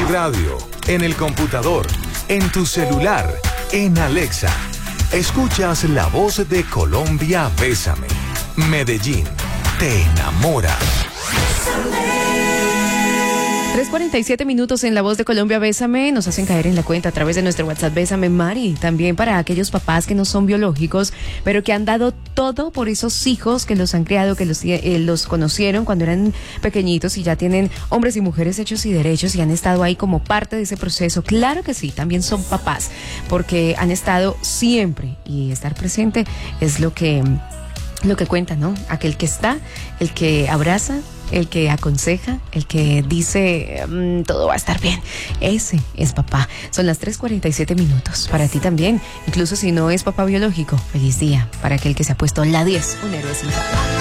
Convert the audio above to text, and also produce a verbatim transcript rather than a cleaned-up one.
radio, en el computador, en tu celular, en Alexa. Escuchas la voz de Colombia, Bésame. Medellín, te enamora. tres cuarenta y siete minutos en La Voz de Colombia, Bésame, nos hacen caer en la cuenta a través de nuestro WhatsApp, Bésame Mari, también para aquellos papás que no son biológicos, pero que han dado todo por esos hijos que los han criado, que los, eh, los conocieron cuando eran pequeñitos y ya tienen hombres y mujeres hechos y derechos y han estado ahí como parte de ese proceso. Claro que sí, también son papás, porque han estado siempre y estar presente es lo que, lo que cuenta, ¿no? Aquel que está, el que abraza, el que aconseja, el que dice mmm, todo va a estar bien. Ese es papá. Son las tres cuarenta y siete minutos. Para ti también, incluso si no es papá biológico, feliz día para aquel que se ha puesto la diez, un héroe sin papá.